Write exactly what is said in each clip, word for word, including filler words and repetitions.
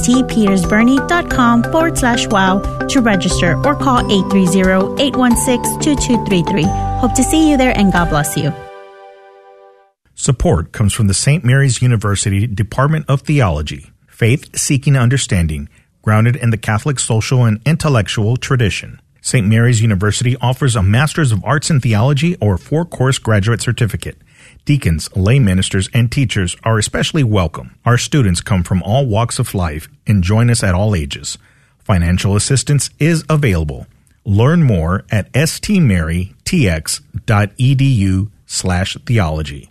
t peters bernie dot com forward slash wow to register or call eight three zero, eight one six, two two three three. Hope to see you there and God bless you. Support comes from the Saint Mary's University Department of Theology, faith-seeking understanding, grounded in the Catholic social and intellectual tradition. Saint Mary's University offers a Master's of Arts in Theology or four-course graduate certificate. Deacons, lay ministers, and teachers are especially welcome. Our students come from all walks of life and join us at all ages. Financial assistance is available. Learn more at stmarytx.edu slash theology.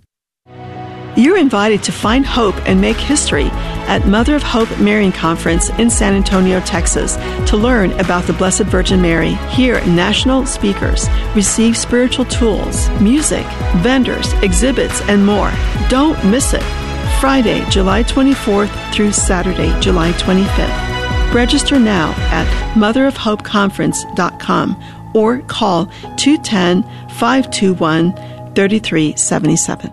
You're invited to find hope and make history at Mother of Hope Marian Conference in San Antonio, Texas, to learn about the Blessed Virgin Mary. Hear national speakers, receive spiritual tools, music, vendors, exhibits, and more. Don't miss it. Friday, July twenty-fourth through Saturday, July twenty-fifth. Register now at mother of hope conference dot com or call two one zero, five two one, three three seven seven.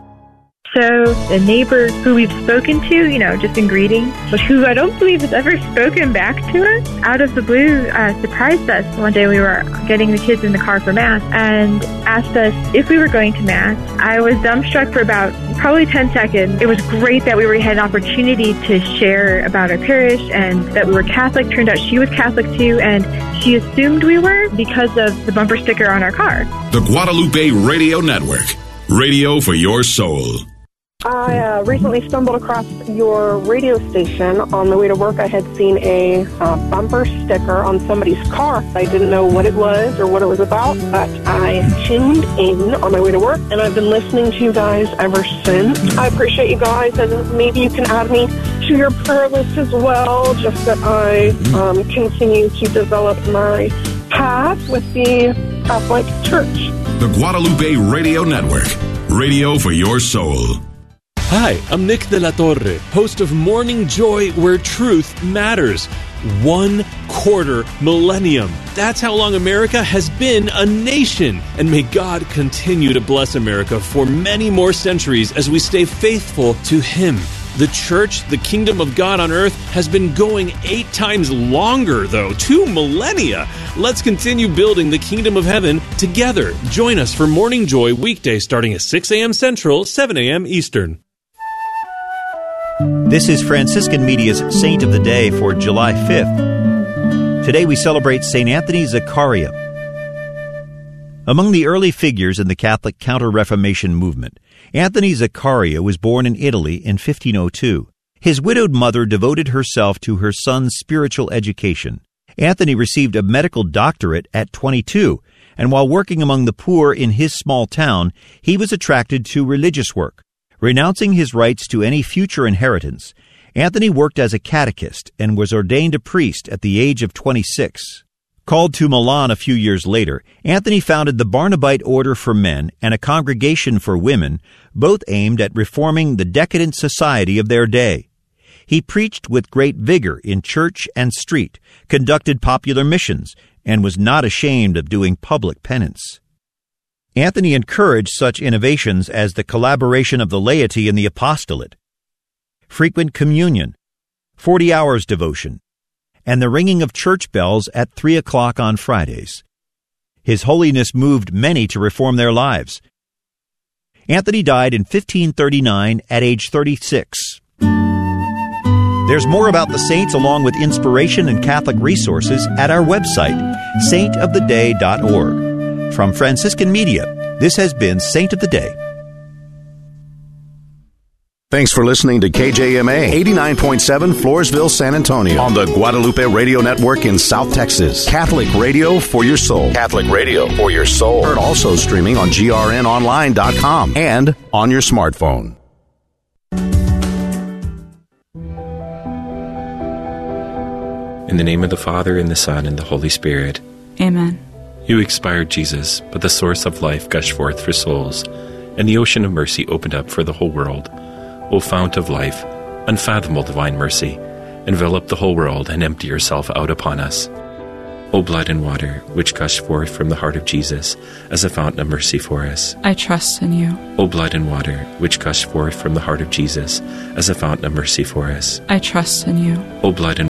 So the neighbor who we've spoken to, you know, just in greeting, but who I don't believe has ever spoken back to us, out of the blue, uh, surprised us. One day we were getting the kids in the car for Mass and asked us if we were going to Mass. I was dumbstruck for about probably ten seconds. It was great that we were, had an opportunity to share about our parish and that we were Catholic. Turned out she was Catholic too, and she assumed we were because of the bumper sticker on our car. The Guadalupe Radio Network. Radio for your soul. I uh, recently stumbled across your radio station. On the way to work, I had seen a uh, bumper sticker on somebody's car. I didn't know what it was or what it was about, but I tuned in on my way to work, and I've been listening to you guys ever since. I appreciate you guys, and maybe you can add me to your prayer list as well, just that I um, continue to develop my path with the Catholic Church. The Guadalupe Radio Network. Radio for your soul. Hi, I'm Nick De La Torre, host of Morning Joy, where truth matters. One quarter millennium. That's how long America has been a nation. And may God continue to bless America for many more centuries as we stay faithful to Him. The church, the kingdom of God on earth, has been going eight times longer, though. Two millennia. Let's continue building the kingdom of heaven together. Join us for Morning Joy weekday starting at six a.m. Central, seven a.m. Eastern. This is Franciscan Media's Saint of the Day for July fifth. Today we celebrate Saint Anthony Zaccaria. Among the early figures in the Catholic Counter-Reformation movement, Anthony Zaccaria was born in Italy in fifteen oh two. His widowed mother devoted herself to her son's spiritual education. Anthony received a medical doctorate at twenty-two, and while working among the poor in his small town, he was attracted to religious work. Renouncing his rights to any future inheritance, Anthony worked as a catechist and was ordained a priest at the age of twenty-six. Called to Milan a few years later, Anthony founded the Barnabite Order for Men and a Congregation for Women, both aimed at reforming the decadent society of their day. He preached with great vigor in church and street, conducted popular missions, and was not ashamed of doing public penance. Anthony encouraged such innovations as the collaboration of the laity in the apostolate, frequent communion, forty hours devotion, and the ringing of church bells at three o'clock on Fridays. His holiness moved many to reform their lives. Anthony died in fifteen thirty-nine at age thirty-six. There's more about the saints along with inspiration and Catholic resources at our website, saint of the day dot org. From Franciscan Media, this has been Saint of the Day. Thanks for listening to K J M A eighty-nine point seven Floresville, San Antonio on the Guadalupe Radio Network in South Texas. Catholic radio for your soul. Catholic radio for your soul. Heard also streaming on G R N online dot com and on your smartphone. In the name of the Father, and the Son, and the Holy Spirit. Amen. You expired, Jesus, but the source of life gushed forth for souls, and the ocean of mercy opened up for the whole world. O fount of life, unfathomable divine mercy, envelop the whole world and empty yourself out upon us. O blood and water, which gushed forth from the heart of Jesus as a fountain of mercy for us. I trust in you. O blood and water, which gushed forth from the heart of Jesus as a fountain of mercy for us. I trust in you. O blood and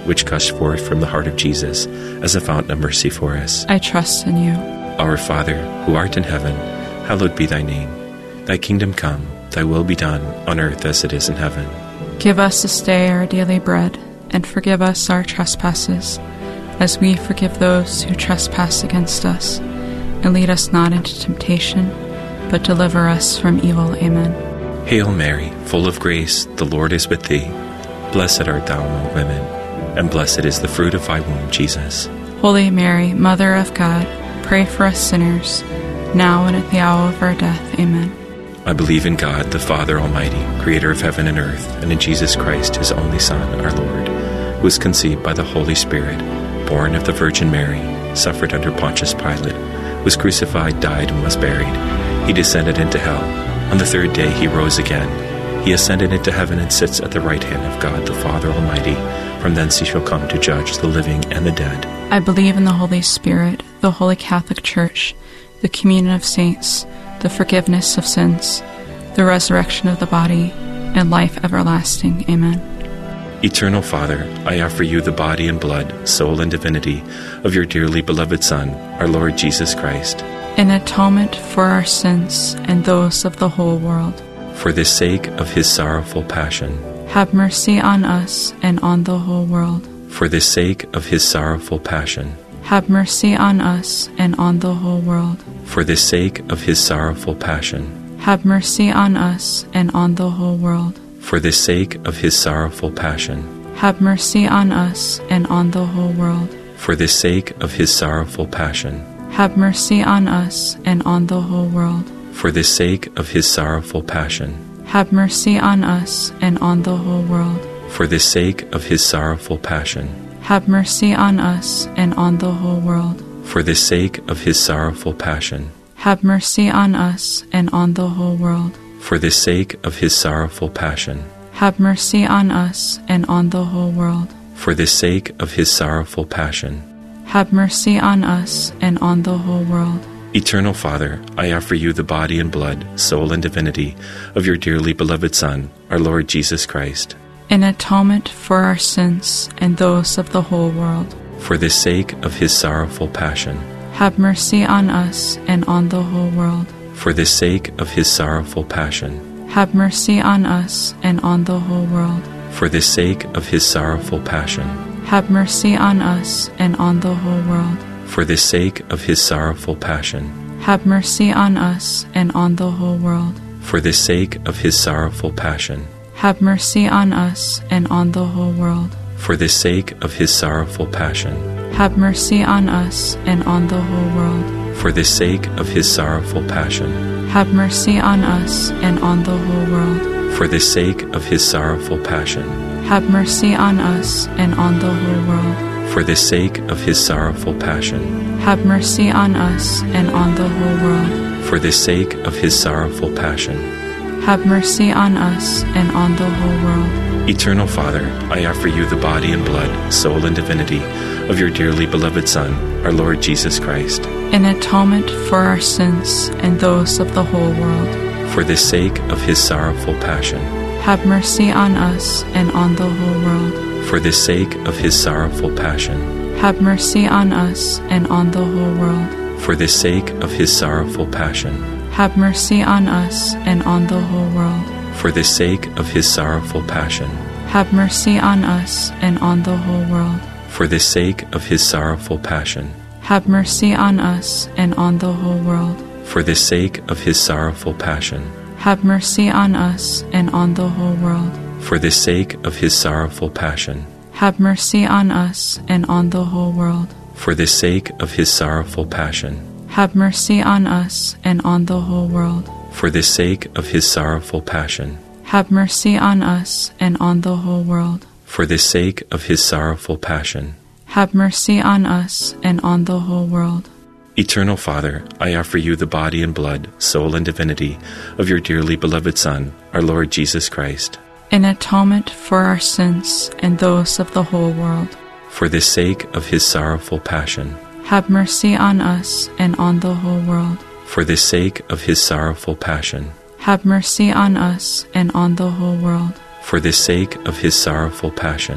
which gushed forth from the heart of Jesus as a fountain of mercy for us. I trust in you. Our Father, who art in heaven, hallowed be thy name. Thy kingdom come, thy will be done, on earth as it is in heaven. Give us this day our daily bread, and forgive us our trespasses, as we forgive those who trespass against us. And lead us not into temptation, but deliver us from evil. Amen. Hail Mary, full of grace, the Lord is with thee. Blessed art thou among women, and blessed is the fruit of thy womb, Jesus. Holy Mary, Mother of God, pray for us sinners, now and at the hour of our death. Amen. I believe in God, the Father Almighty, creator of heaven and earth, and in Jesus Christ, his only Son, our Lord, who was conceived by the Holy Spirit, born of the Virgin Mary, suffered under Pontius Pilate, was crucified, died, and was buried. He descended into hell. On the third day he rose again. He ascended into heaven and sits at the right hand of God the Father Almighty. From thence he shall come to judge the living and the dead. I believe in the Holy Spirit, the Holy Catholic Church, the communion of saints, the forgiveness of sins, the resurrection of the body, and life everlasting. Amen. Eternal Father, I offer you the body and blood, soul and divinity of your dearly beloved Son, our Lord Jesus Christ, in atonement for our sins and those of the whole world. For the sake of his sorrowful passion, have mercy on us and on the whole world. For the sake of his sorrowful passion, have mercy on us and on the whole world. For the sake of his sorrowful passion, have mercy on us and on the whole world. For the sake of his sorrowful passion, have mercy on us and on the whole world. For the sake of his sorrowful passion, have mercy on us and on the whole world. For the sake of his sorrowful passion, have mercy on us and on the whole world. For the sake of his sorrowful passion, have mercy on us and on the whole world. For the sake of his sorrowful passion, have mercy on us and on the whole world. For the sake of his sorrowful passion, have mercy on us and on the whole world. For the sake of his sorrowful passion, have mercy on us and on the whole world. Eternal Father, I offer you the body and blood, soul and divinity of your dearly beloved Son, our Lord Jesus Christ, in atonement for our sins and those of the whole world. For the sake of his sorrowful passion, have mercy on us and on the whole world. For the sake of his sorrowful passion, have mercy on us and on the whole world. For the sake of his sorrowful passion, have mercy on us and on the whole world. For the sake of his sorrowful passion, have mercy on us and on the whole world. For the sake of his sorrowful passion, have mercy on us and on the whole world. For the sake of his sorrowful passion, have mercy on us and on the whole world. For the sake of his sorrowful passion, have mercy on us and on the whole world. For the sake of his sorrowful passion, have mercy on us and on the whole world. For the sake of his sorrowful passion, have mercy on us and on the whole world. For the sake of his sorrowful passion, have mercy on us and on the whole world. Eternal Father, I offer you the body and blood, soul and divinity of your dearly beloved Son, our Lord Jesus Christ, in atonement for our sins and those of the whole world. For the sake of his sorrowful passion, have mercy on us and on the whole world. For the sake of his sorrowful passion, have mercy on us and on the whole world. For the sake of his sorrowful passion, have mercy on us and on the whole world. For the sake of his sorrowful passion, have mercy on us and on the whole world. For the sake of his sorrowful passion, have mercy on us and on the whole world. For the sake of his sorrowful passion, have mercy on us and on the whole world. For the sake of his sorrowful passion, have mercy on us and on the whole world. For the sake of his sorrowful passion, have mercy on us and on the whole world. For the sake of his sorrowful passion, have mercy on us and on the whole world. For the sake of his sorrowful passion, have mercy on us and on the whole world. Eternal Father, I offer you the body and blood, soul and divinity of your dearly beloved Son, our Lord Jesus Christ, in atonement for our sins and those of the whole world. For the sake of his sorrowful passion, have mercy on us and on the whole world. For the sake of his sorrowful passion, have mercy on us and on the whole world. For the sake of his sorrowful passion,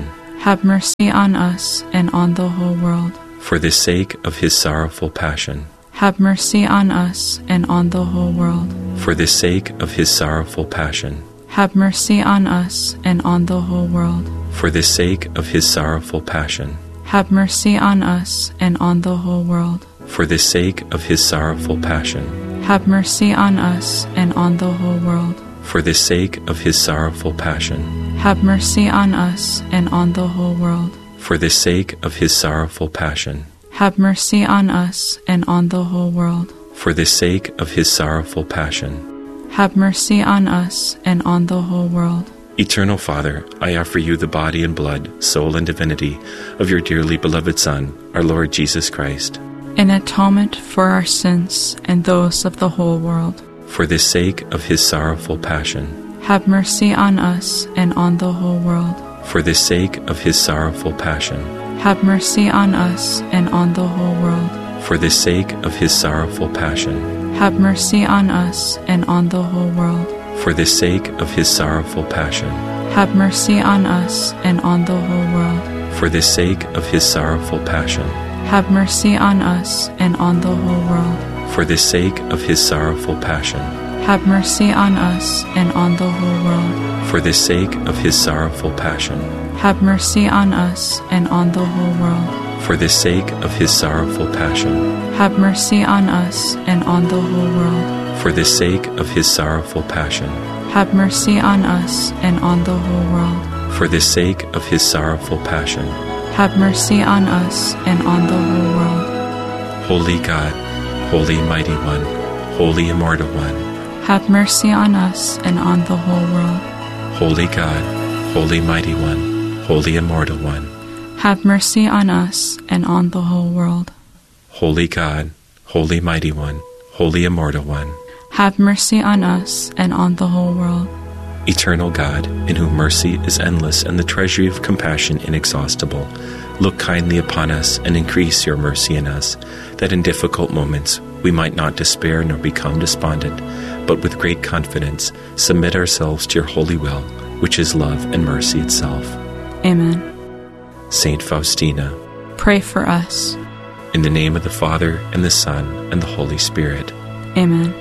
Have mercy on us and on the whole world. For the sake of his sorrowful passion. Have mercy on us and on the whole world. For the sake of his sorrowful passion. Have mercy on us and on the whole world. For the sake of his sorrowful passion. Have mercy on us and on the whole world. For the sake of his sorrowful passion. Have mercy on us and on the whole world. For the sake of his sorrowful passion. Have mercy on us and on the whole world. For the sake of his sorrowful passion. Have mercy on us and on the whole world. For the sake of his sorrowful passion. Have mercy on us and on the whole world. Eternal Father, I offer you the body and blood, soul and divinity of your dearly beloved Son, our Lord Jesus Christ, in atonement for our sins and those of the whole world. For the sake of his sorrowful passion. Have mercy on us and on the whole world. For the sake of his sorrowful passion. Have mercy on us and on the whole world. For the sake of his sorrowful passion. Have mercy on us and on the whole world. For the sake of his sorrowful passion. Have mercy on us and on the whole world. For the sake of his sorrowful passion. Have mercy on us and on the whole world. For the sake of his sorrowful passion. Have mercy on us and on the whole world. For the sake of his sorrowful passion. Have mercy on us and on the whole world. For the sake of his sorrowful passion. Have mercy on us and on the whole world. For the sake of his sorrowful passion. Have mercy on us and on the whole world. For the sake of his sorrowful passion. Have mercy on us and on the whole world. Holy God, Holy Mighty One, Holy Immortal One. Have mercy on us and on the whole world. Holy God, Holy Mighty One, Holy Immortal One. Have mercy on us and on the whole world. Holy God, Holy Mighty One, Holy Immortal One. Have mercy on us and on the whole world. Eternal God, in whom mercy is endless and the treasury of compassion inexhaustible, look kindly upon us and increase your mercy in us, that in difficult moments we might not despair nor become despondent, but with great confidence submit ourselves to your holy will, which is love and mercy itself. Amen. Saint Faustina, pray for us. In the name of the Father, and the Son, and the Holy Spirit. Amen.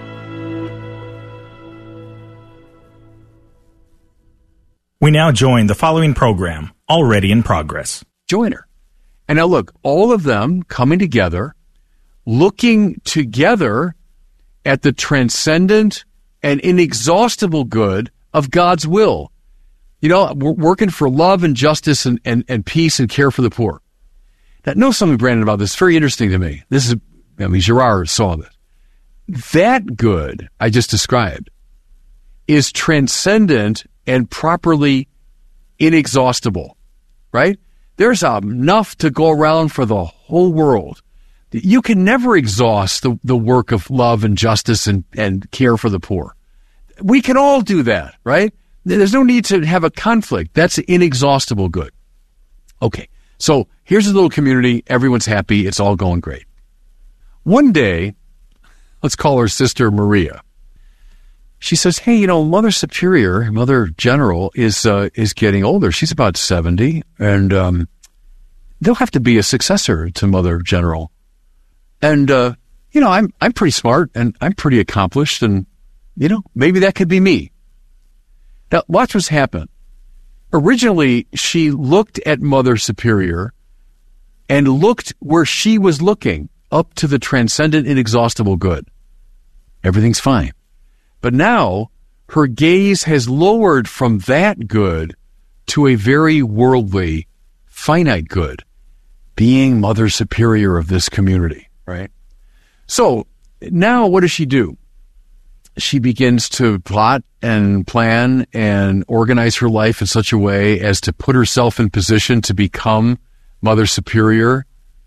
We now join the following program, already in progress. Join her. And now look, all of them coming together, looking together at the transcendent and inexhaustible good of God's will. You know, we're working for love and justice and, and, and peace and care for the poor. Now, know something, Brandon, about this. Very interesting to me. This is, I mean, Girard saw this. That good I just described is transcendent and properly inexhaustible, right? There's enough to go around for the whole world. You can never exhaust the, the work of love and justice and, and care for the poor. We can all do that, right? There's no need to have a conflict. That's inexhaustible good. Okay, so here's a little community. Everyone's happy. It's all going great. One day, let's call her Sister Maria. She says, hey, you know, Mother Superior, Mother General is uh, is getting older. She's about seventy, and um, there'll have to be a successor to Mother General. And, uh, you know, I'm I'm pretty smart, and I'm pretty accomplished, and, you know, maybe that could be me. Now, watch what's happened. Originally, she looked at Mother Superior and looked where she was looking, up to the transcendent, inexhaustible good. Everything's fine. But now, her gaze has lowered from that good to a very worldly, finite good, being Mother Superior of this community, right? So, now what does she do? She begins to plot and plan and organize her life in such a way as to put herself in position to become Mother Superior.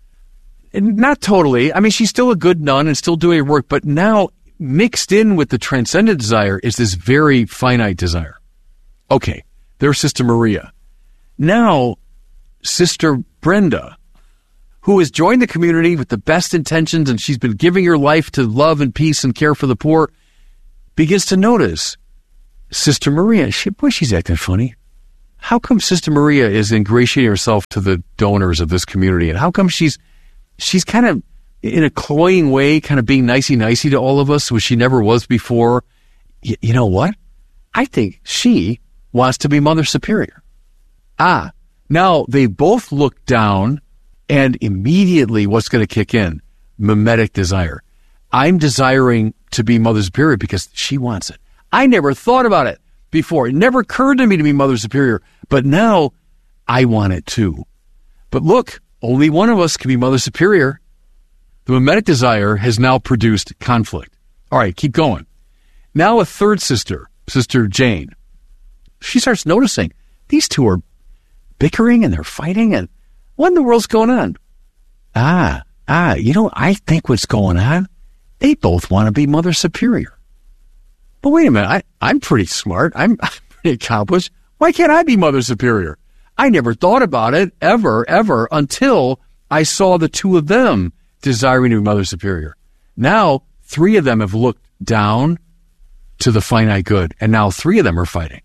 And not totally. I mean, she's still a good nun and still doing her work, but now mixed in with the transcendent desire is this very finite desire. Okay, there's Sister Maria. Now, Sister Brenda, who has joined the community with the best intentions and she's been giving her life to love and peace and care for the poor, begins to notice Sister Maria. She, boy, she's acting funny. how come Sister Maria is ingratiating herself to the donors of this community? And how come she's she's kind of, in a cloying way, kind of being nicey-nicey to all of us, which she never was before? Y- you know what? I think she wants to be Mother Superior. Ah, now they both look down, and immediately what's going to kick in? Mimetic desire. I'm desiring to be Mother Superior because she wants it. I never thought about it before. It never occurred to me to be Mother Superior, but now I want it too. But look, only one of us can be Mother Superior. The mimetic desire has now produced conflict. All right, keep going. Now a third sister, Sister Jane, she starts noticing these two are bickering and they're fighting, and what in the world's going on? Ah, ah, you know, I think what's going on, they both want to be Mother Superior. But wait a minute, I, I'm pretty smart. I'm, I'm pretty accomplished. Why can't I be Mother Superior? I never thought about it ever, ever until I saw the two of them desiring to be Mother Superior. Now, three of them have looked down to the finite good, and now three of them are fighting.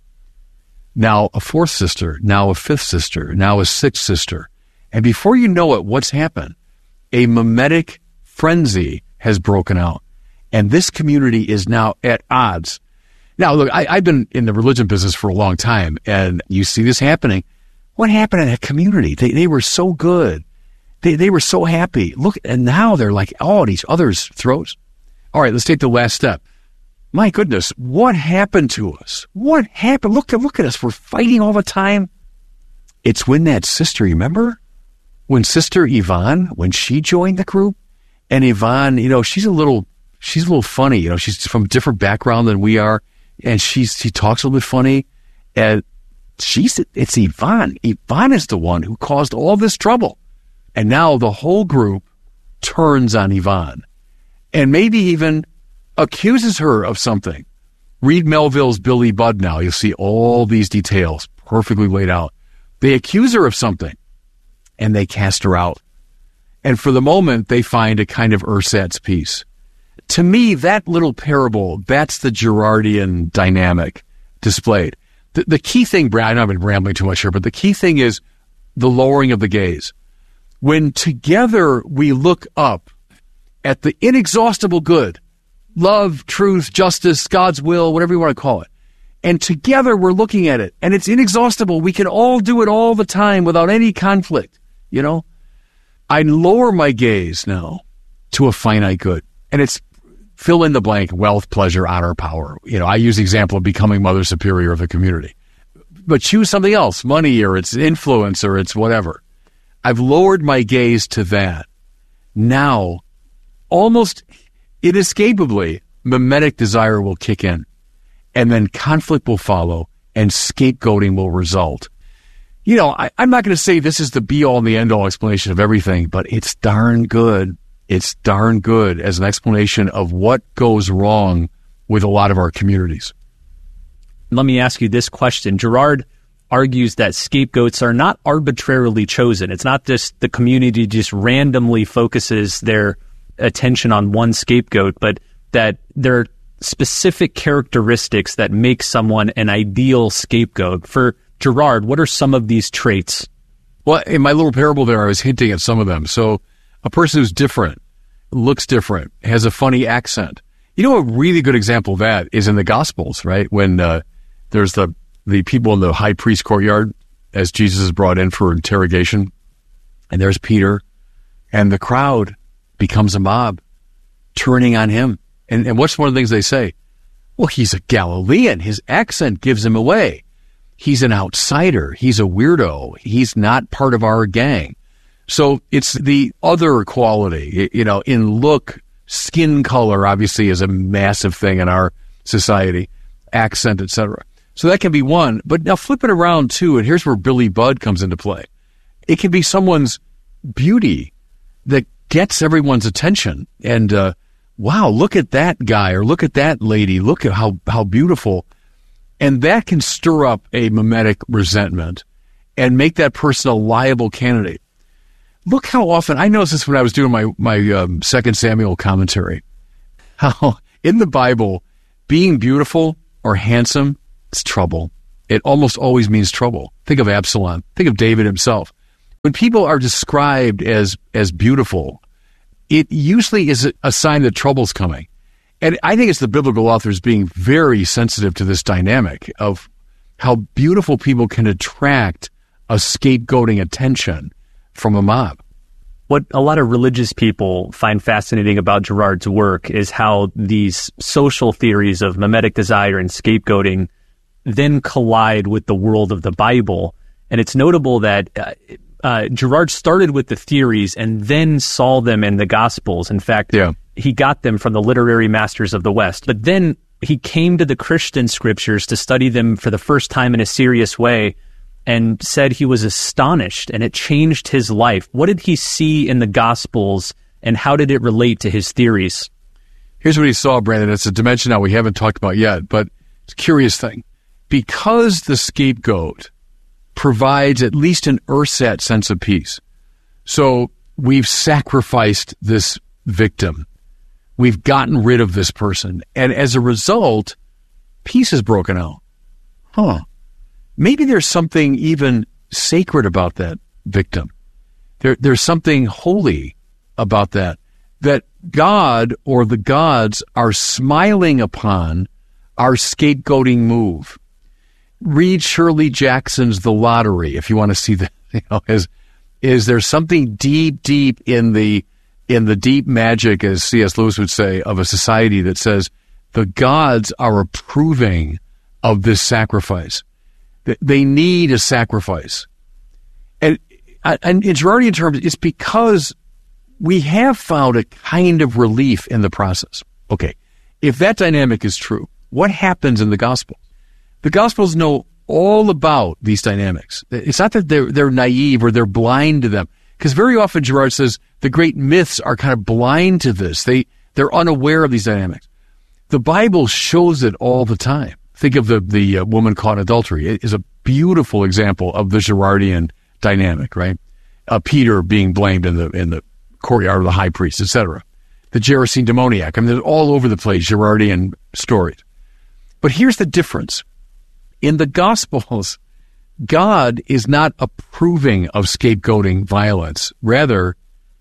Now a fourth sister, now a fifth sister, now a sixth sister. And before you know it, what's happened? A mimetic frenzy has broken out. And this community is now at odds. Now, look, I, I've been in the religion business for a long time, and you see this happening. What happened in that community? They they were so good. They they were so happy. Look, and now they're like all at each other's throats. All right, let's take the last step. My goodness, what happened to us? What happened? Look, look at us. We're fighting all the time. It's when that sister, remember? When Sister Yvonne, when she joined the group, and Yvonne, you know, she's a little, she's a little funny. You know, she's from a different background than we are, and she's she talks a little bit funny. And she's, it's Yvonne. Yvonne is the one who caused all this trouble. And now the whole group turns on Yvonne, and maybe even accuses her of something. Read Melville's Billy Budd now. You'll see all these details perfectly laid out. They accuse her of something, and they cast her out. And for the moment, they find a kind of ersatz peace. To me, that little parable, that's the Girardian dynamic displayed. The, the key thing, Brad, I know I've been rambling too much here, but the key thing is the lowering of the gaze. When together we look up at the inexhaustible good, love, truth, justice, God's will, whatever you want to call it, and together we're looking at it, and it's inexhaustible. We can all do it all the time without any conflict, you know? I lower my gaze now to a finite good, and it's fill in the blank, wealth, pleasure, honor, power. You know, I use the example of becoming Mother Superior of the community. But choose something else, money, or it's influence, or it's whatever. I've lowered my gaze to that. Now, almost inescapably, mimetic desire will kick in, and then conflict will follow, and scapegoating will result. You know, I, I'm not going to say this is the be-all and the end-all explanation of everything, but it's darn good. It's darn good as an explanation of what goes wrong with a lot of our communities. Let me ask you this question. Girard argues that scapegoats are not arbitrarily chosen. It's not just the community just randomly focuses their attention on one scapegoat, but that there are specific characteristics that make someone an ideal scapegoat. For Girard, what are some of these traits? Well, in my little parable there, I was hinting at some of them. So a person who's different, looks different, has a funny accent. You know, a really good example of that is in the Gospels, right? When uh, there's the, the people in the high priest courtyard as Jesus is brought in for interrogation, and there's Peter, and the crowd becomes a mob turning on him. And, and what's one of the things they say? Well, he's a Galilean. His accent gives him away. He's an outsider. He's a weirdo. He's not part of our gang. So it's the other quality, you know, in look, skin color obviously is a massive thing in our society, accent, et cetera. So that can be one. But now flip it around too, and here's where Billy Budd comes into play. It can be someone's beauty that gets everyone's attention. And uh, wow, look at that guy or look at that lady. Look at how, how beautiful. And that can stir up a mimetic resentment and make that person a liable candidate. Look how often, I noticed this when I was doing my, my um, Second Samuel commentary, how in the Bible, being beautiful or handsome is trouble. it almost always means trouble. Think of Absalom. Think of David himself. When people are described as as beautiful, it usually is a, a sign that trouble's coming. And I think it's the biblical authors being very sensitive to this dynamic of how beautiful people can attract a scapegoating attention from a mob. What a lot of religious people find fascinating about Girard's work is how these social theories of mimetic desire and scapegoating then collide with the world of the Bible. And it's notable that uh, uh, Girard started with the theories and then saw them in the Gospels. In fact, yeah. he got them from the literary masters of the West. But then he came to the Christian scriptures to study them for the first time in a serious way and said he was astonished, and it changed his life. What did he see in the Gospels, and how did it relate to his theories? Here's what he saw, Brandon. It's a dimension now we haven't talked about yet, but it's a curious thing. Because the scapegoat provides at least an ersatz sense of peace. So we've sacrificed this victim. We've gotten rid of this person. And as a result, peace is broken out. Huh. Maybe there's something even sacred about that victim. There, there's something holy about that, that God or the gods are smiling upon our scapegoating move. Read Shirley Jackson's The Lottery if you want to see that. You know, is is there something deep, deep in the in the deep magic, as C S Lewis would say, of a society that says the gods are approving of this sacrifice. They need a sacrifice. And, and in Girardian terms, it's because we have found a kind of relief in the process. Okay, if that dynamic is true, what happens in the Gospel? The Gospels know all about these dynamics. It's not that they're, they're naive or they're blind to them, because very often Girard says the great myths are kind of blind to this. They, they're unaware of these dynamics. The Bible shows it all the time. Think of the, the uh, woman caught in adultery. It is a beautiful example of the Girardian dynamic, right? Uh, Peter being blamed in the in the courtyard of the high priest, et cetera. The Gerasene demoniac. I mean, they're all over the place, Girardian stories. But here's the difference. In the Gospels, God is not approving of scapegoating violence. Rather,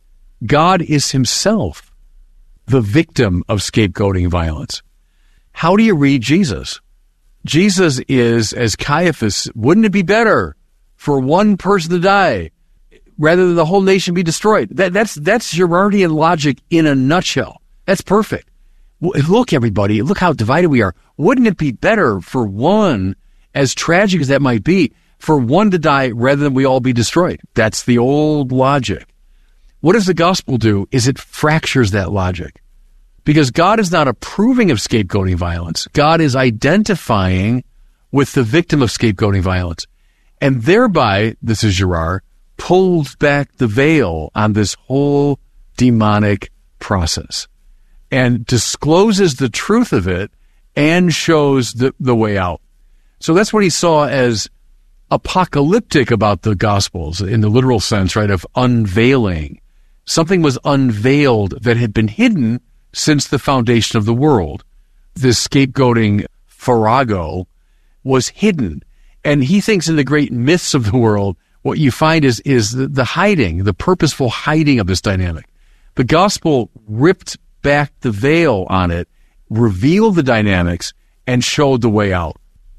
God is himself the victim of scapegoating violence. How do you read Jesus? Jesus is, as Caiaphas, wouldn't it be better for one person to die rather than the whole nation be destroyed? That, that's that's Girardian logic in a nutshell. That's perfect. Look, everybody, look how divided we are. Wouldn't it be better for one, as tragic as that might be, for one to die rather than we all be destroyed? That's the old logic. What does the gospel do is it fractures that logic. Because God is not approving of scapegoating violence. God is identifying with the victim of scapegoating violence. And thereby, this is Girard, pulls back the veil on this whole demonic process and discloses the truth of it and shows the, the way out. So that's what he saw as apocalyptic about the Gospels in the literal sense, right, of unveiling. Something was unveiled that had been hidden since the foundation of the world. This scapegoating farrago was hidden. And he thinks in the great myths of the world, what you find is, is the, the hiding, the purposeful hiding of this dynamic. The gospel ripped back the veil on it, revealed the dynamics, and showed the way out.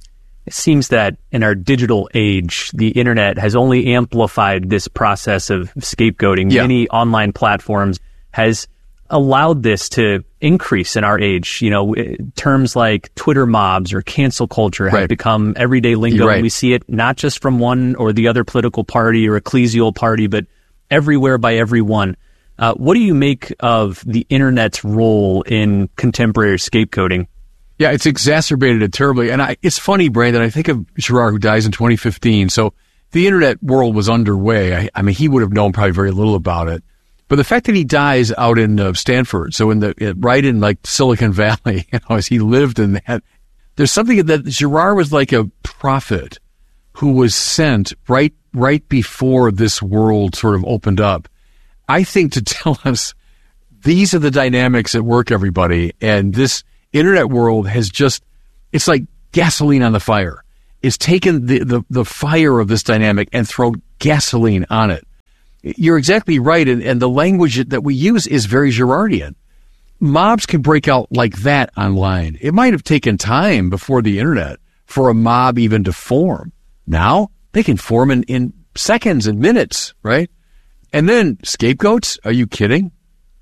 It seems that in our digital age, the internet has only amplified this process of scapegoating. Yeah. Many online platforms has allowed this to increase in our age. You know, terms like Twitter mobs or cancel culture have right. become everyday lingo. Right. And we see it not just from one or the other political party or ecclesial party, but everywhere by everyone. Uh, what do you make of the internet's role in contemporary scapegoating? Yeah, it's exacerbated it terribly. And I, it's funny, Brandon, I think of Girard, who dies in twenty fifteen. So the internet world was underway. I, I mean, he would have known probably very little about it. But the fact that he dies out in uh, Stanford, so in the right in like Silicon Valley, you know, as he lived in that, there's something that Girard was like a prophet who was sent right right before this world sort of opened up, I think, to tell us these are the dynamics at work, everybody. And this internet world has just, it's like gasoline on the fire. is taken the, the, the fire of this dynamic and thrown gasoline on it. You're exactly right, and, and the language that we use is very Girardian. Mobs can break out like that online. It might have taken time before the internet for a mob even to form. Now, they can form in, in seconds and minutes, right? And then scapegoats, are you kidding?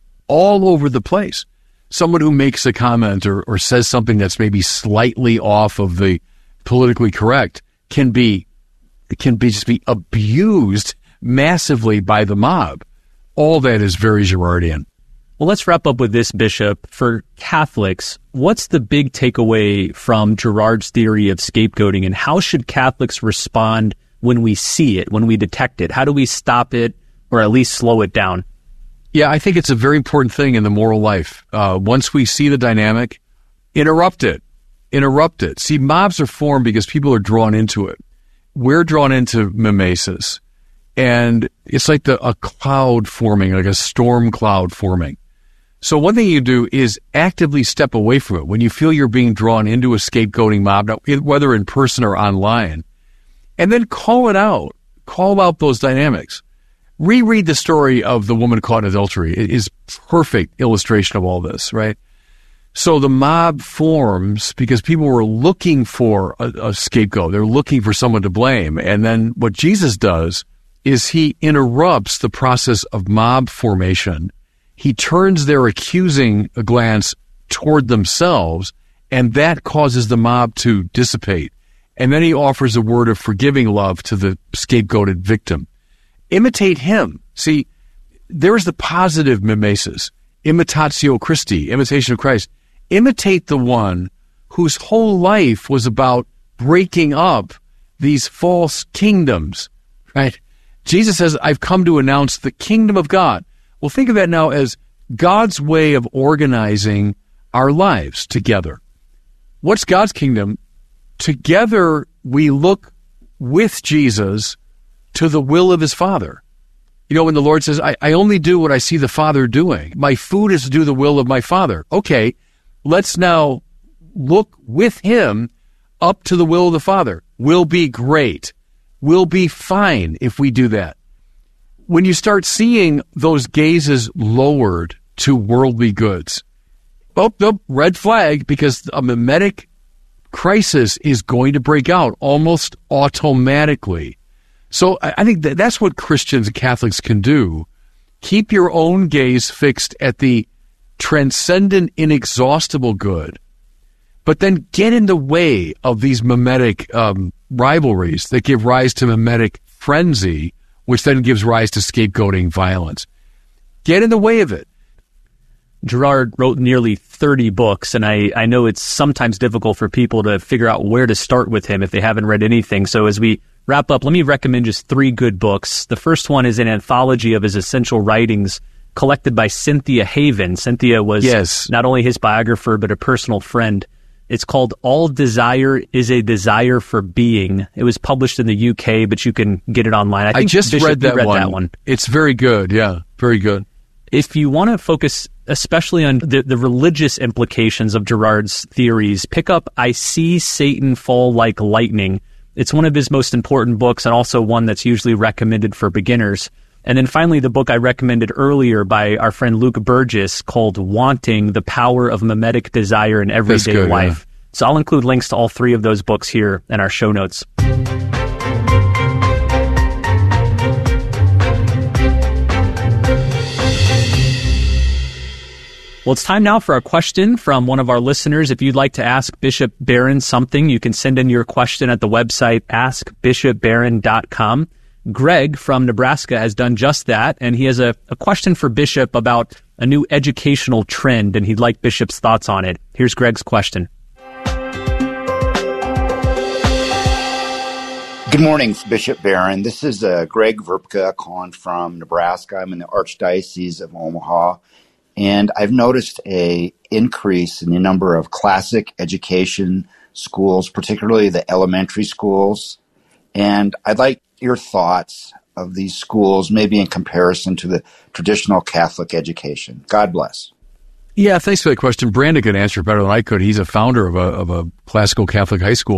All over the place. Someone who makes a comment or, or says something that's maybe slightly off of the politically correct can be can be just be abused massively by the mob. All that is very Girardian. Well, let's wrap up with this, Bishop. For Catholics, what's the big takeaway from Girard's theory of scapegoating, and how should Catholics respond when we see it, when we detect it? How do we stop it, or at least slow it down? Yeah, I think it's a very important thing in the moral life. Uh, once we see the dynamic, interrupt it. Interrupt it. See, mobs are formed because people are drawn into it. We're drawn into mimesis. And it's like the, a cloud forming, like a storm cloud forming. So one thing you do is actively step away from it. When you feel you're being drawn into a scapegoating mob, whether in person or online, and then call it out. Call out those dynamics. Reread the story of the woman caught in adultery. It is perfect illustration of all this, right? So the mob forms because people were looking for a, a scapegoat. They're looking for someone to blame. And then what Jesus does is he interrupts the process of mob formation. He turns their accusing glance toward themselves, and that causes the mob to dissipate. And then he offers a word of forgiving love to the scapegoated victim. Imitate him. See, there's the positive mimesis, imitatio Christi, imitation of Christ. Imitate the one whose whole life was about breaking up these false kingdoms, right? Jesus says, I've come to announce the kingdom of God. Well, think of that now as God's way of organizing our lives together. What's God's kingdom? Together we look with Jesus to the will of his Father. You know, when the Lord says, I, I only do what I see the Father doing. My food is to do the will of my Father. Okay, let's now look with him up to the will of the Father. We'll be great. We'll be fine if we do that. When you start seeing those gazes lowered to worldly goods, oh, oh, red flag, because a mimetic crisis is going to break out almost automatically. So I think that that's what Christians and Catholics can do. Keep your own gaze fixed at the transcendent, inexhaustible good, but then get in the way of these mimetic um, rivalries that give rise to mimetic frenzy, which then gives rise to scapegoating violence. Get in the way of it. Girard wrote nearly thirty books, and I, I know it's sometimes difficult for people to figure out where to start with him if they haven't read anything. So as we wrap up, let me recommend just three good books. The first one is an anthology of his essential writings collected by Cynthia Haven. Cynthia was yes. not only his biographer, but a personal friend. It's called All Desire is a Desire for Being. It was published in the U K, but you can get it online. I, think I just Bishop, read, that, read one. that one. It's very good. Yeah, very good. If you want to focus especially on the, the religious implications of Girard's theories, pick up I See Satan Fall Like Lightning. It's one of his most important books, and also one that's usually recommended for beginners. And then finally, the book I recommended earlier by our friend Luke Burgess called Wanting, the Power of Mimetic Desire in Everyday good, Life. Yeah. So I'll include links to all three of those books here in our show notes. Well, it's time now for a question from one of our listeners. If you'd like to ask Bishop Barron something, you can send in your question at the website ask bishop barron dot com. Greg from Nebraska has done just that, and he has a, a question for Bishop about a new educational trend, and he'd like Bishop's thoughts on it. Here's Greg's question. Good morning, Bishop Barron. This is uh, Greg Verpka calling from Nebraska. I'm in the Archdiocese of Omaha, and I've noticed a increase in the number of classic education schools, particularly the elementary schools. And I'd like your thoughts of these schools, maybe in comparison to the traditional Catholic education. God bless. Yeah, thanks for that question. Brandon could answer better than I could. He's a founder of a, of a classical Catholic high school.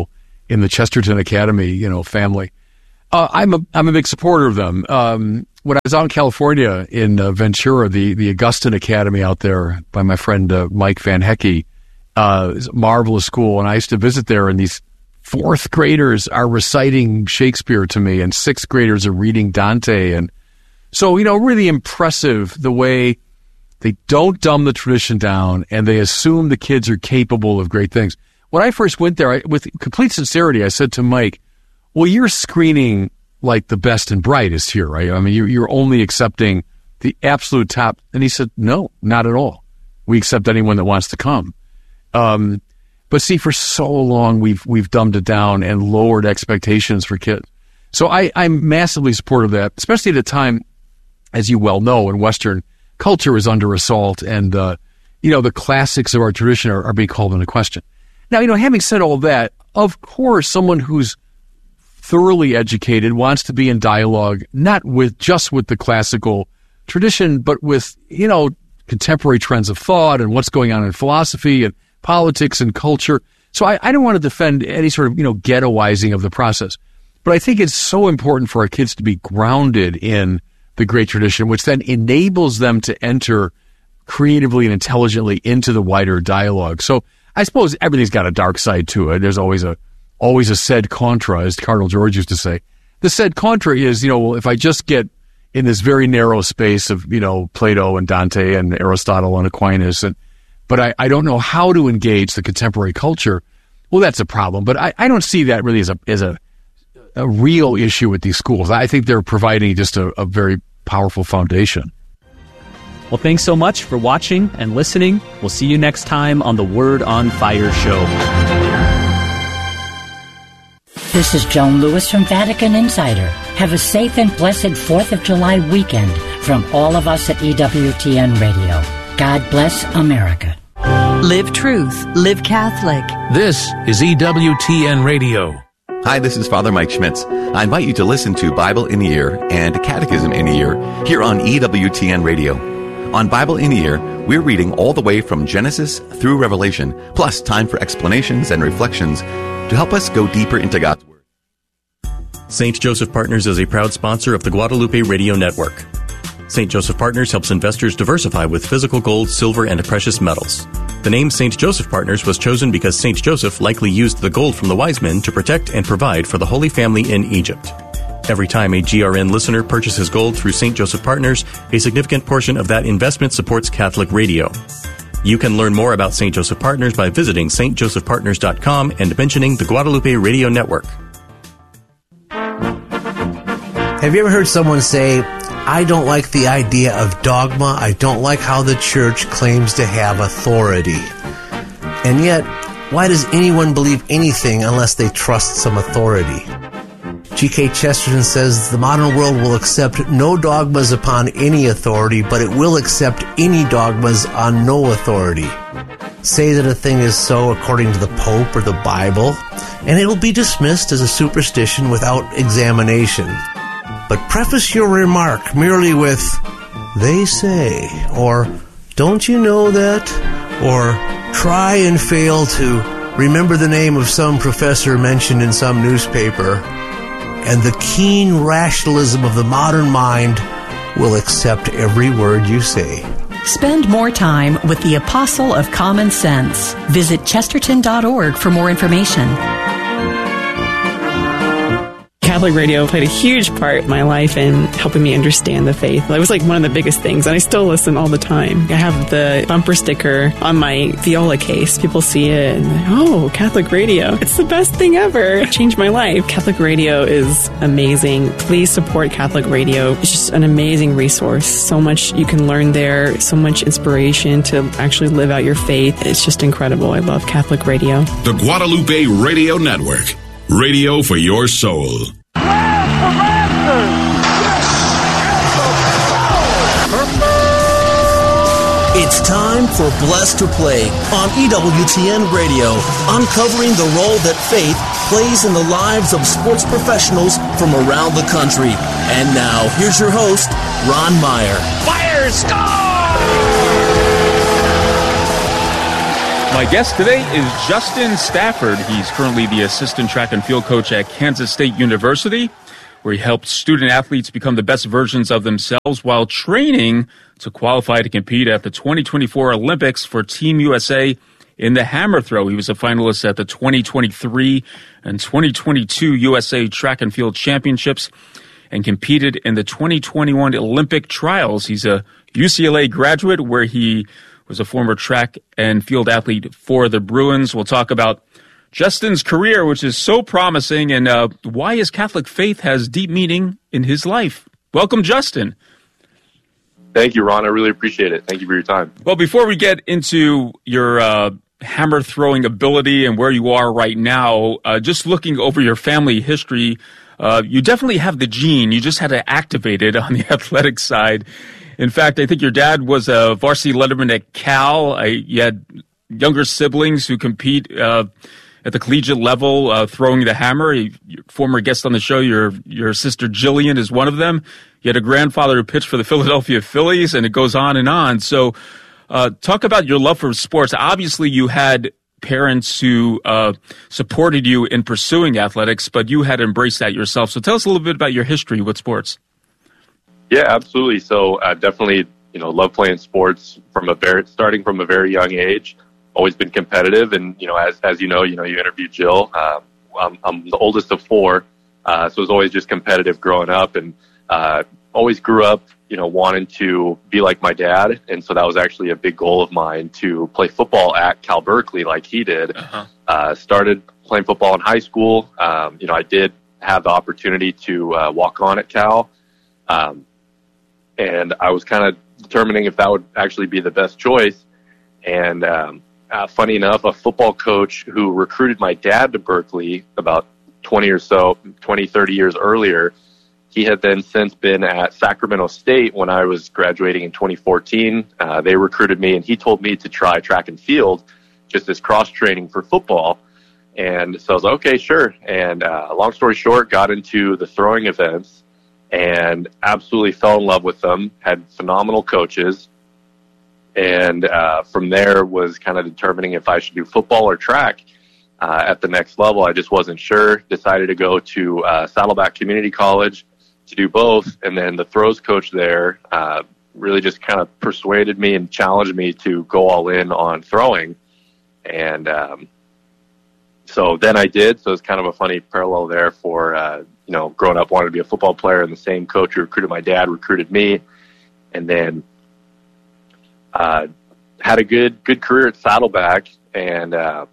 in the Chesterton Academy, you know, family. Uh, I'm a I'm a big supporter of them. Um, when I was out in California in uh, Ventura, the the Augustine Academy out there by my friend uh, Mike Van Hecke, uh, is a marvelous school, and I used to visit there. And these fourth graders are reciting Shakespeare to me, and sixth graders are reading Dante, and so you know, really impressive the way they don't dumb the tradition down, and they assume the kids are capable of great things. When I first went there, I, with complete sincerity, I said to Mike, well, you're screening like the best and brightest here, right? I mean, you're, you're only accepting the absolute top. And he said, no, not at all. We accept anyone that wants to come. Um, but see, for so long, we've we've dumbed it down and lowered expectations for kids. So I, I'm massively supportive of that, especially at a time, as you well know, when Western culture is under assault and, uh, you know, the classics of our tradition are, are being called into question. Now, you know, having said all that, of course, someone who's thoroughly educated wants to be in dialogue, not with just with the classical tradition, but with, you know, contemporary trends of thought and what's going on in philosophy and politics and culture. So I, I don't want to defend any sort of, you know, ghettoizing of the process. But I think it's so important for our kids to be grounded in the great tradition, which then enables them to enter creatively and intelligently into the wider dialogue. So I suppose everything's got a dark side to it. There's always a always a sed contra, as Cardinal George used to say. The sed contra is, you know, well, if I just get in this very narrow space of, you know, Plato and Dante and Aristotle and Aquinas, and but I, I don't know how to engage the contemporary culture, well, that's a problem. But I, I don't see that really as a as a, a real issue with these schools. I think they're providing just a, a very powerful foundation. Well, thanks so much for watching and listening. We'll see you next time on the Word on Fire show. This is Joan Lewis from Vatican Insider. Have a safe and blessed fourth of July weekend from all of us at E W T N Radio. God bless America. Live truth. Live Catholic. This is E W T N Radio. Hi, this is Father Mike Schmitz. I invite you to listen to Bible in a Year and Catechism in a Year here on E W T N Radio. On Bible in a Year, we're reading all the way from Genesis through Revelation, plus time for explanations and reflections to help us go deeper into God's Word. Saint Joseph Partners is a proud sponsor of the Guadalupe Radio Network. Saint Joseph Partners helps investors diversify with physical gold, silver, and precious metals. The name Saint Joseph Partners was chosen because Saint Joseph likely used the gold from the wise men to protect and provide for the Holy Family in Egypt. Every time a G R N listener purchases gold through Saint Joseph Partners, a significant portion of that investment supports Catholic radio. You can learn more about Saint Joseph Partners by visiting s t joseph partners dot com and mentioning the Guadalupe Radio Network. Have you ever heard someone say, I don't like the idea of dogma, I don't like how the church claims to have authority? And yet, why does anyone believe anything unless they trust some authority? G K Chesterton says the modern world will accept no dogmas upon any authority, but it will accept any dogmas on no authority. Say that a thing is so according to the Pope or the Bible, and it will be dismissed as a superstition without examination. But preface your remark merely with, they say, or don't you know that, or try and fail to remember the name of some professor mentioned in some newspaper, and the keen rationalism of the modern mind will accept every word you say. Spend more time with the Apostle of Common Sense. Visit chesterton dot org for more information. Catholic radio played a huge part in my life in helping me understand the faith. It was like one of the biggest things, and I still listen all the time. I have the bumper sticker on my viola case. People see it and, oh, Catholic radio. It's the best thing ever. It changed my life. Catholic radio is amazing. Please support Catholic radio. It's just an amazing resource. So much you can learn there, so much inspiration to actually live out your faith. It's just incredible. I love Catholic radio. The Guadalupe Radio Network. Radio for your soul. It's time for Blessed to Play on E W T N Radio, uncovering the role that faith plays in the lives of sports professionals from around the country. And now, here's your host, Ron Meyer. Fire, score! My guest today is Justin Stafford. He's currently the assistant track and field coach at Kansas State University, where he helps student athletes become the best versions of themselves while training to qualify to compete at the twenty twenty-four Olympics for Team U S A in the hammer throw. He was a finalist at the twenty twenty-three and twenty twenty-two U S A Track and Field Championships and competed in the twenty twenty-one Olympic trials. He's a U C L A graduate where he was a former track and field athlete for the Bruins. We'll talk about Justin's career, which is so promising, and uh, why his Catholic faith has deep meaning in his life. Welcome, Justin. Thank you, Ron. I really appreciate it. Thank you for your time. Well, before we get into your uh, hammer throwing ability and where you are right now, uh, just looking over your family history, uh, you definitely have the gene. You just had to activate it on the athletic side. In fact, I think your dad was a varsity letterman at Cal. I, you had younger siblings who compete uh, at the collegiate level, uh, throwing the hammer. He, former guest on the show, your your sister Jillian is one of them. You had a grandfather who pitched for the Philadelphia Phillies, and it goes on and on. So uh, talk about your love for sports. Obviously, you had parents who uh, supported you in pursuing athletics, but you had embraced that yourself. So tell us a little bit about your history with sports. Yeah, absolutely. So I uh, definitely, you know, love playing sports from a very, starting from a very young age. Always been competitive, and you know, as as you know, you know, you interviewed Jill. Uh, I'm, I'm the oldest of four, uh, so it was always just competitive growing up, and uh, always grew up, you know, wanting to be like my dad, and so that was actually a big goal of mine to play football at Cal Berkeley like he did. Uh-huh. Uh, started playing football in high school. Um, you know, I did have the opportunity to uh, walk on at Cal. Um, And I was kind of determining if that would actually be the best choice. And um, uh, funny enough, a football coach who recruited my dad to Berkeley about twenty or so, twenty, thirty years earlier, he had then since been at Sacramento State when I was graduating in twenty fourteen. Uh, they recruited me, and he told me to try track and field just as cross-training for football. And so I was like, okay, sure. And uh, long story short, got into the throwing events and absolutely fell in love with them, had phenomenal coaches, and uh, from there was kind of determining if I should do football or track uh, at the next level. I just wasn't sure. Decided to go to uh, Saddleback Community College to do both, and then the throws coach there uh, really just kind of persuaded me and challenged me to go all in on throwing. And um, so then I did, so it's kind of a funny parallel there for uh, you know, growing up, wanted to be a football player, and the same coach who recruited my dad recruited me, and then uh, had a good good career at Saddleback, and uh,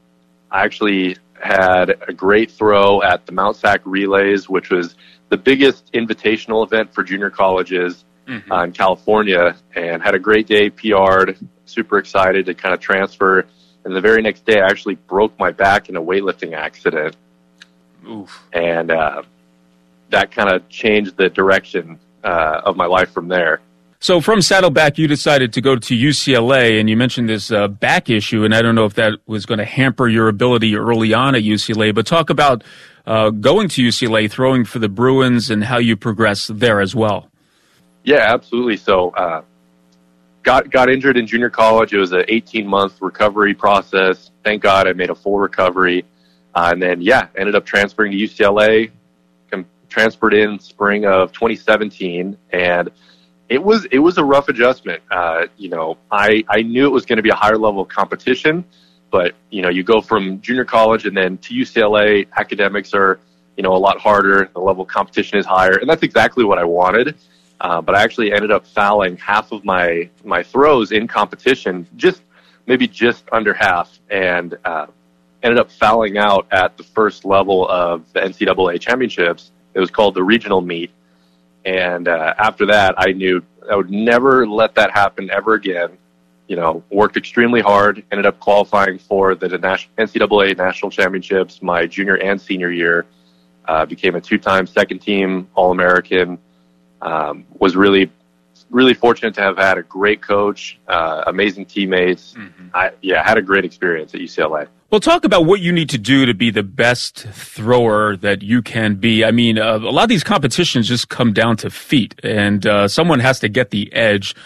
I actually had a great throw at the Mount Sac Relays, which was the biggest invitational event for junior colleges mm-hmm. uh, in California, and had a great day, P R'd, super excited to kind of transfer, and the very next day I actually broke my back in a weightlifting accident. Oof. And uh, that kind of changed the direction uh, of my life from there. So from Saddleback, you decided to go to U C L A, and you mentioned this uh, back issue, and I don't know if that was going to hamper your ability early on at U C L A, but talk about uh, going to U C L A, throwing for the Bruins, and how you progressed there as well. Yeah, absolutely. So uh, got got injured in junior college. It was an eighteen-month recovery process. Thank God I made a full recovery. Uh, and then, yeah, ended up transferring to U C L A, com- transferred in spring of twenty seventeen, and it was it was a rough adjustment. Uh, you know, I, I knew it was going to be a higher level of competition, but, you know, you go from junior college and then to U C L A, academics are, you know, a lot harder, the level of competition is higher, and that's exactly what I wanted. Uh, but I actually ended up fouling half of my, my throws in competition, just maybe just under half, and uh ended up fouling out at the first level of the N C double A championships. It was called the regional meet. And uh, after that, I knew I would never let that happen ever again. You know, worked extremely hard, ended up qualifying for the N C double A national championships my junior and senior year, uh, became a two-time second-team All-American, um, was really, really fortunate to have had a great coach, uh, amazing teammates. Mm-hmm. I, yeah, had a great experience at U C L A. Well, talk about what you need to do to be the best thrower that you can be. I mean, uh, a lot of these competitions just come down to feet, and uh, someone has to get the edge.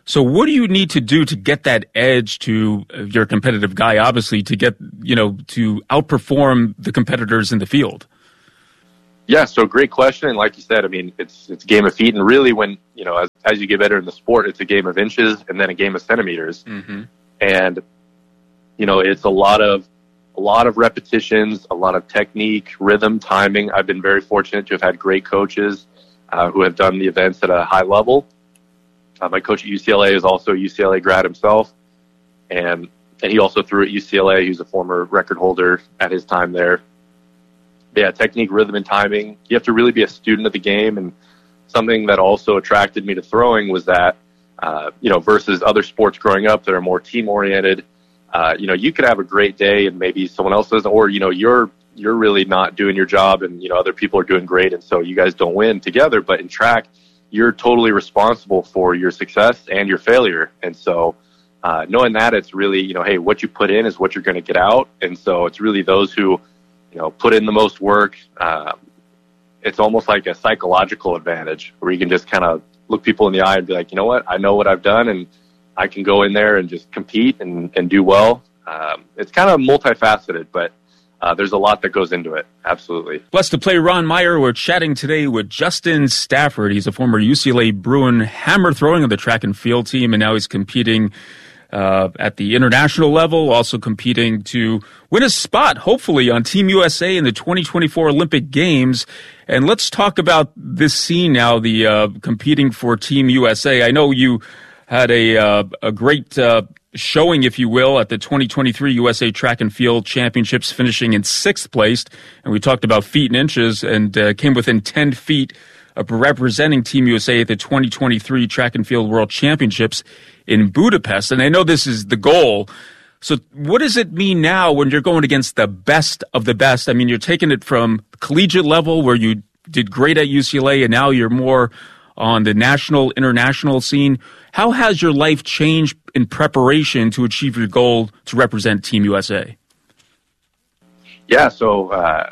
So what do you need to do to get that edge to uh, your competitive guy, obviously, to get, you know, to outperform the competitors in the field? Yeah, so great question. And like you said, I mean, it's it's a game of feet. And really when, you know, as, as you get better in the sport, it's a game of inches and then a game of centimeters. Mm-hmm. And, you know, it's a lot of a lot of repetitions, a lot of technique, rhythm, timing. I've been very fortunate to have had great coaches uh, who have done the events at a high level. Uh, my coach at U C L A is also a U C L A grad himself, and and he also threw at U C L A. He was a former record holder at his time there. But yeah, technique, rhythm, and timing. You have to really be a student of the game, and something that also attracted me to throwing was that, uh, you know, versus other sports growing up that are more team-oriented, uh, you know, you could have a great day and maybe someone else doesn't, or, you know, you're you're really not doing your job and, you know, other people are doing great, and so you guys don't win together. But in track, you're totally responsible for your success and your failure. And so uh, knowing that, it's really, you know, hey, what you put in is what you're going to get out. And so it's really those who, you know, put in the most work. Uh, it's almost like a psychological advantage where you can just kind of look people in the eye and be like, you know what, I know what I've done and I can go in there and just compete and, and do well. Um, it's kind of multifaceted, but Uh, there's a lot that goes into it. Absolutely. Blessed to play Ron Meyer. We're chatting today with Justin Stafford. He's a former U C L A Bruin hammer throwing on the track and field team, and now he's competing uh, at the international level, also competing to win a spot, hopefully, on Team U S A in the twenty twenty-four Olympic Games. And let's talk about this scene now, the uh, competing for Team U S A. I know you had a, uh, a great uh, showing, if you will, at the twenty twenty-three U S A Track and Field Championships, finishing in sixth place. And we talked about feet and inches, and uh, came within ten feet of representing Team U S A at the twenty twenty-three Track and Field World Championships in Budapest. And I know this is the goal. So what does it mean now when you're going against the best of the best? I mean, you're taking it from collegiate level where you did great at U C L A, and now you're more on the national, international scene. How has your life changed in preparation to achieve your goal to represent Team U S A? Yeah, so uh,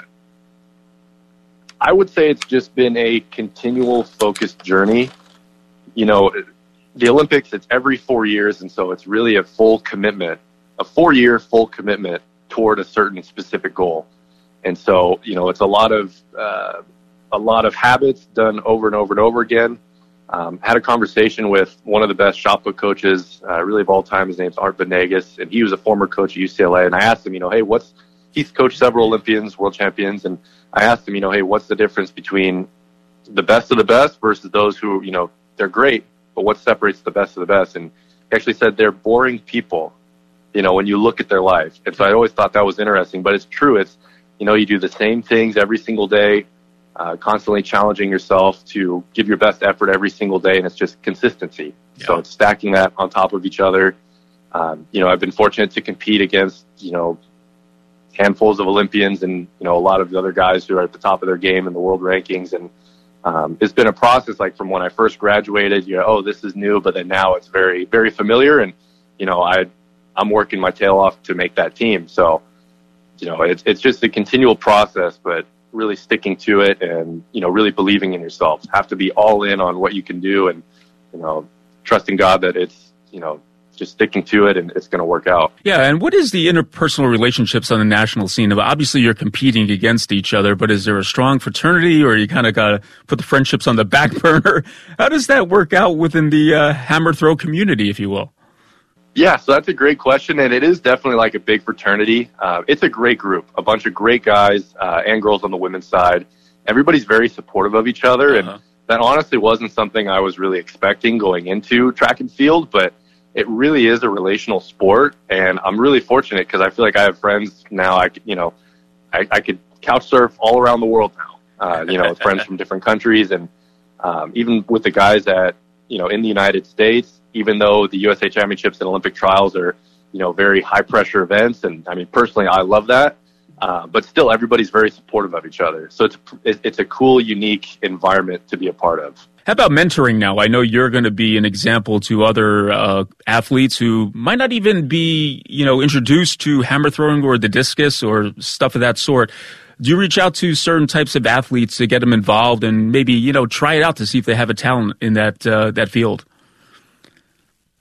I would say it's just been a continual focused journey. You know, the Olympics, it's every four years, and so it's really a full commitment, a four-year full commitment toward a certain specific goal. And so, you know, it's a lot of uh, a lot of habits done over and over and over again. Um, had a conversation with one of the best shot put coaches, uh, really of all time. His name's Art Venegas, and he was a former coach at U C L A. And I asked him, you know, hey, what's, he's coached several Olympians, world champions. And I asked him, you know, hey, what's the difference between the best of the best versus those who, you know, they're great, but what separates the best of the best? And he actually said they're boring people, you know, when you look at their life. And so I always thought that was interesting, but it's true. It's, you know, you do the same things every single day. Uh, constantly challenging yourself to give your best effort every single day, and it's just consistency. Yeah. So it's stacking that on top of each other. Um, you know, I've been fortunate to compete against, you know, handfuls of Olympians and, you know, a lot of the other guys who are at the top of their game in the world rankings. And um, it's been a process, like from when I first graduated, you know, oh, this is new, but then now it's very, very familiar. And, you know, I, I'm working my tail off to make that team. So, you know, it's, it's just a continual process, but really sticking to it and, you know, really believing in yourself. Have to be all in on what you can do and, you know, trusting God that it's, you know, just sticking to it and it's going to work out. Yeah. And what is the interpersonal relationships on the national scene? Obviously you're competing against each other, but is there a strong fraternity, or you kind of got to put the friendships on the back burner? How does that work out within the uh, hammer throw community, if you will? Yeah, so that's a great question, and it is definitely like a big fraternity. Uh, it's a great group, a bunch of great guys uh, and girls on the women's side. Everybody's very supportive of each other, uh-huh. and that honestly wasn't something I was really expecting going into track and field, but it really is a relational sport, and I'm really fortunate because I feel like I have friends now. I, you know, I, I could couch surf all around the world now, uh, you know, with friends from different countries, and um, even with the guys that, you know, in the United States, even though the U S A Championships and Olympic trials are, you know, very high pressure events. And I mean, personally, I love that. Uh, but still, everybody's very supportive of each other. So it's, it's a cool, unique environment to be a part of. How about mentoring now? I know you're going to be an example to other uh, athletes who might not even be, you know, introduced to hammer throwing or the discus or stuff of that sort. Do you reach out to certain types of athletes to get them involved and maybe, you know, try it out to see if they have a talent in that uh, that field?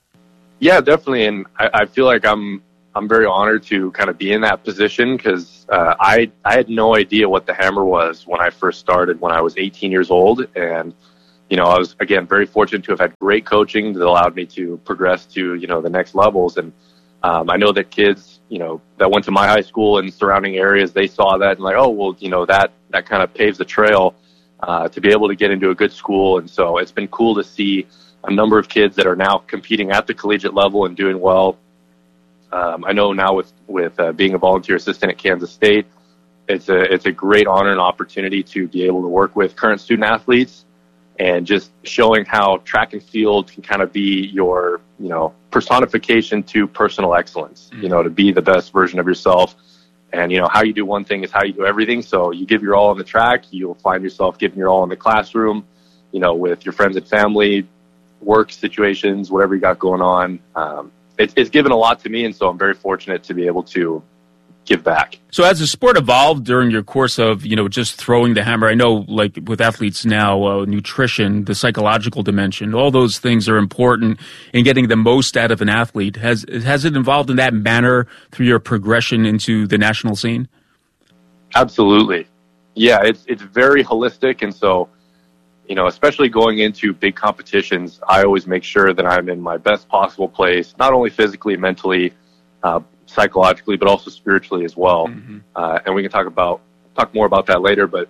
Yeah, definitely. And I, I feel like I'm I'm very honored to kind of be in that position because uh, I I had no idea what the hammer was when I first started when I was eighteen years old. And, you know, I was, again, very fortunate to have had great coaching that allowed me to progress to, you know, the next levels. And um, I know that kids, you know, that went to my high school and surrounding areas, they saw that and like, oh, well, you know, that, that kind of paves the trail uh, to be able to get into a good school. And so it's been cool to see a number of kids that are now competing at the collegiate level and doing well. Um, I know now with with uh, being a volunteer assistant at Kansas State, it's a it's a great honor and opportunity to be able to work with current student athletes and just showing how track and field can kind of be your, you know, personification to personal excellence, you know, to be the best version of yourself. And, you know, how you do one thing is how you do everything. So you give your all on the track, you'll find yourself giving your all in the classroom, you know, with your friends and family, work situations, whatever you got going on. Um, it, it's given a lot to me, and so I'm very fortunate to be able to give back. So as the sport evolved during your course of, you know, just throwing the hammer, I know like with athletes now, uh, nutrition, the psychological dimension, all those things are important in getting the most out of an athlete. Has has it evolved in that manner through your progression into the national scene? Absolutely. Yeah, it's it's very holistic, and so, you know, especially going into big competitions, I always make sure that I'm in my best possible place, not only physically, mentally, uh, psychologically, but also spiritually as well. Mm-hmm. Uh, and we can talk about talk more about that later. But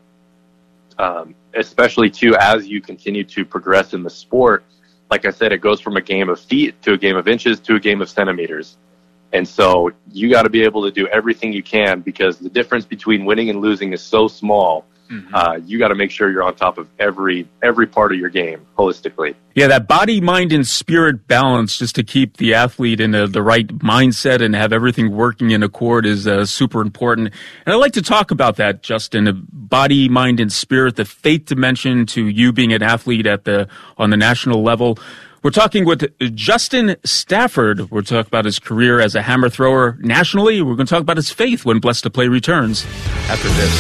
um, especially too, as you continue to progress in the sport, like I said, it goes from a game of feet to a game of inches to a game of centimeters. And so you got to be able to do everything you can because the difference between winning and losing is so small. Mm-hmm. Uh, you got to make sure you're on top of every every part of your game holistically. Yeah, that body, mind, and spirit balance just to keep the athlete in a, the right mindset and have everything working in accord is uh, super important. And I'd like to talk about that, Justin, the body, mind, and spirit, the faith dimension to you being an athlete at the on the national level. We're talking with Justin Stafford. We're talking about his career as a hammer thrower nationally. We're going to talk about his faith when Blessed to Play returns after this.